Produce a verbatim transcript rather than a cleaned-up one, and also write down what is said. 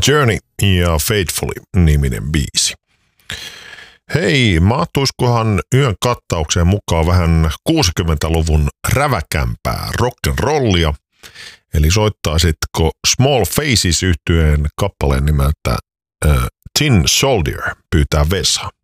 Journey ja Faithfully-niminen biisi. Hei, mahtuiskohan yön kattaukseen mukaan vähän kuusikymmentäluvun räväkämpää rock'n'rollia, eli soittaisitko Small Faces -yhtyeen kappaleen nimeltä uh, Tin Soldier pyytää Vesa.